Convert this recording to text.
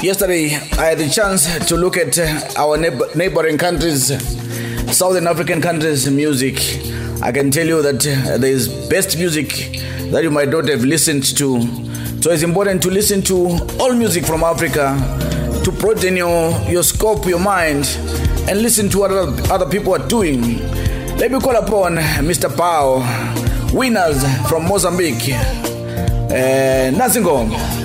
Yesterday, I had the chance to look at our neighboring countries, Southern African countries' music. I can tell you that there is best music that you might not have listened to. So it's important to listen to all music from Africa to broaden your scope, your mind, and listen to what other people are doing. Let me call upon Mr. Pao, winners from Mozambique. Nasingo.